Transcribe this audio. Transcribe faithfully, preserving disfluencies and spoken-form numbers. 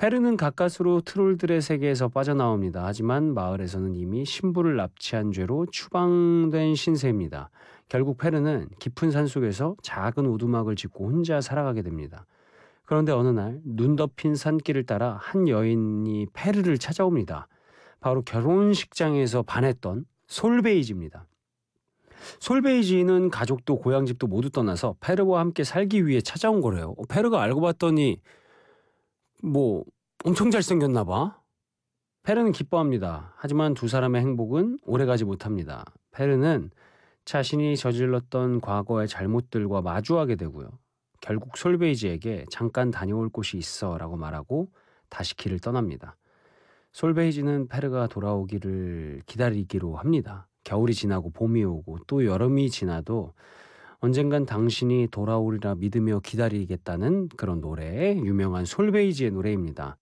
페르는 가까스로 트롤들의 세계에서 빠져나옵니다. 하지만 마을에서는 이미 신부를 납치한 죄로 추방된 신세입니다. 결국 페르는 깊은 산속에서 작은 오두막을 짓고 혼자 살아가게 됩니다. 그런데 어느 날 눈 덮인 산길을 따라 한 여인이 페르를 찾아옵니다. 바로 결혼식장에서 반했던 솔베이지입니다. 솔베이지는 가족도 고향집도 모두 떠나서 페르와 함께 살기 위해 찾아온 거래요. 어, 페르가 알고 봤더니 뭐 엄청 잘생겼나 봐. 페르는 기뻐합니다. 하지만 두 사람의 행복은 오래가지 못합니다. 페르는 자신이 저질렀던 과거의 잘못들과 마주하게 되고요. 결국 솔베이지에게 잠깐 다녀올 곳이 있어 라고 말하고 다시 길을 떠납니다. 솔베이지는 페르가 돌아오기를 기다리기로 합니다. 겨울이 지나고 봄이 오고 또 여름이 지나도 언젠간 당신이 돌아오리라 믿으며 기다리겠다는 그런 노래, 유명한 솔베이지의 노래입니다.